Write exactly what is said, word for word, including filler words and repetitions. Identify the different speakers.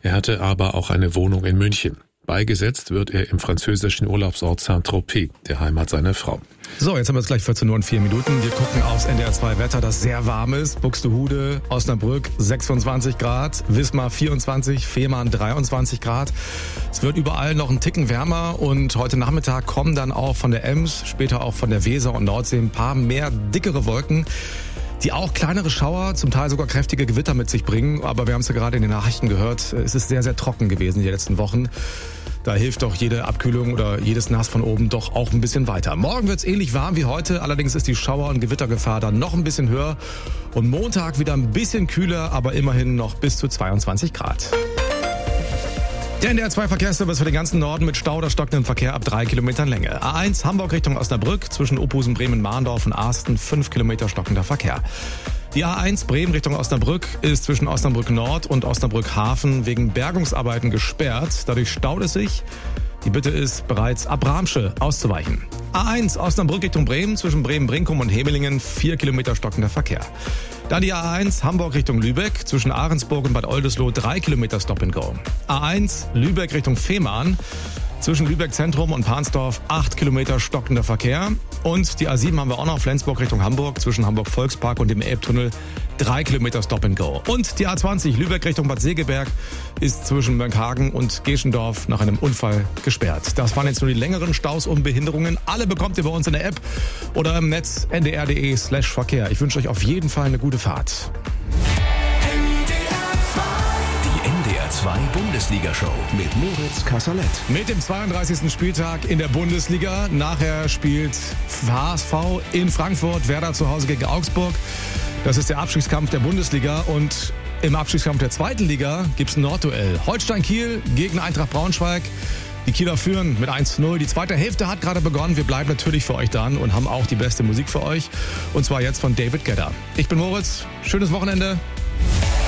Speaker 1: Er hatte aber auch eine Wohnung in München. Beigesetzt wird er im französischen Urlaubsort Saint-Tropez, der Heimat seiner Frau.
Speaker 2: So, jetzt haben wir es gleich vierzehn Uhr und vier Minuten. Wir gucken aufs N D R zwei Wetter, das sehr warm ist. Buxtehude, Osnabrück sechsundzwanzig Grad, Wismar vierundzwanzig, Fehmarn dreiundzwanzig Grad. Es wird überall noch ein Ticken wärmer und heute Nachmittag kommen dann auch von der Ems, später auch von der Weser und Nordsee ein paar mehr dickere Wolken, die auch kleinere Schauer, zum Teil sogar kräftige Gewitter mit sich bringen. Aber wir haben es ja gerade in den Nachrichten gehört, es ist sehr, sehr trocken gewesen die letzten Wochen. Da hilft doch jede Abkühlung oder jedes Nass von oben doch auch ein bisschen weiter. Morgen wird es ähnlich warm wie heute, allerdings ist die Schauer- und Gewittergefahr dann noch ein bisschen höher. Und Montag wieder ein bisschen kühler, aber immerhin noch bis zu zweiundzwanzig Grad. Der N D R zwei Verkehrsservice für den ganzen Norden mit Stau oder stockendem Verkehr ab drei Kilometern Länge. A eins Hamburg Richtung Osnabrück zwischen Ophusen, Bremen, Mahndorf und Arsten fünf Kilometer stockender Verkehr. Die A eins Bremen Richtung Osnabrück ist zwischen Osnabrück Nord und Osnabrück Hafen wegen Bergungsarbeiten gesperrt. Dadurch staut es sich. Die Bitte ist, bereits ab Bramsche auszuweichen. A eins Osnabrück Richtung Bremen zwischen Bremen-Brinkum und Hemelingen vier Kilometer stockender Verkehr. Dann die A eins Hamburg Richtung Lübeck zwischen Ahrensburg und Bad Oldesloe drei Kilometer Stop and Go. A eins Lübeck Richtung Fehmarn zwischen Lübeck Zentrum und Pansdorf acht Kilometer stockender Verkehr. Und die A sieben haben wir auch noch, Flensburg Richtung Hamburg zwischen Hamburg Volkspark und dem Elbtunnel drei Kilometer Stop and Go. Und die A zwanzig Lübeck Richtung Bad Segeberg ist zwischen Mönckehagen und Geschendorf nach einem Unfall gesperrt. Das waren jetzt nur die längeren Staus und Behinderungen. Alle bekommt ihr bei uns in der App oder im Netz n d r punkt d e slash Verkehr. Ich wünsche euch auf jeden Fall eine gute Fahrt.
Speaker 3: zwei Bundesliga-Show mit Moritz Kasserlet.
Speaker 2: Mit dem zweiunddreißigsten Spieltag in der Bundesliga. Nachher spielt H S V in Frankfurt, Werder zu Hause gegen Augsburg. Das ist der Abstiegskampf der Bundesliga und im Abstiegskampf der zweiten Liga gibt's ein Nordduell. Holstein Kiel gegen Eintracht Braunschweig. Die Kieler führen mit eins zu null. Die zweite Hälfte hat gerade begonnen. Wir bleiben natürlich für euch dran und haben auch die beste Musik für euch. Und zwar jetzt von David Guetta. Ich bin Moritz. Schönes Wochenende.